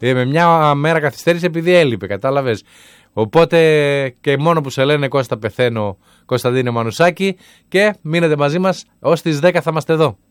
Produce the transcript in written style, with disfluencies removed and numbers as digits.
Με μια μέρα καθυστέρηση επειδή έλειπε, κατάλαβες. Οπότε και μόνο που σε λένε Κώστα πεθαίνω, Κωνσταντίνε Μανουσάκη, και μείνετε μαζί μας ως τις 10 θα είμαστε εδώ.